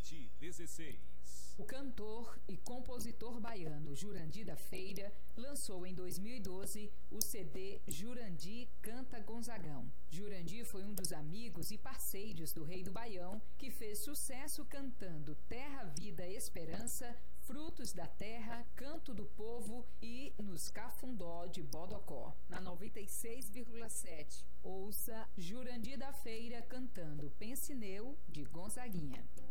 716. O cantor e compositor baiano Jurandir da Feira lançou em 2012 o CD Jurandir Canta Gonzagão. Jurandir foi um dos amigos e parceiros do Rei do Baião, que fez sucesso cantando Terra, Vida, Esperança, Frutos da Terra, Canto do Povo e Nos Cafundó de Bodocó. Na 96,7, ouça Jurandir da Feira cantando Pensineu de Gonzaguinha.